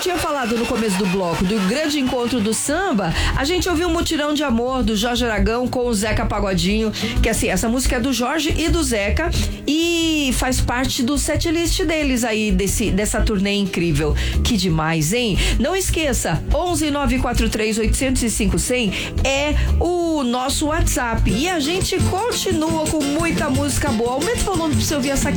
tinha falado no começo do bloco do grande encontro do samba, a gente ouviu um Mutirão de Amor do Jorge Aragão com o Zeca Pagodinho, que assim, essa música é do Jorge e do Zeca e faz parte do setlist deles aí, dessa turnê incrível. Que demais, hein? Não esqueça, 11-943-805-100 é o nosso WhatsApp e a gente continua com muita música boa. Aumenta o volume pra você ouvir essa